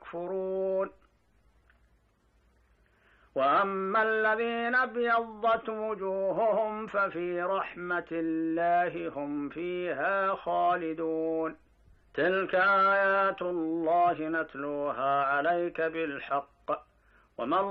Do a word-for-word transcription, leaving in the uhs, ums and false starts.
يكفرون. وأما الذين ابيضت وجوههم ففي رحمة الله هم فيها خالدون. تلك آيات الله نتلوها عليك بالحق وما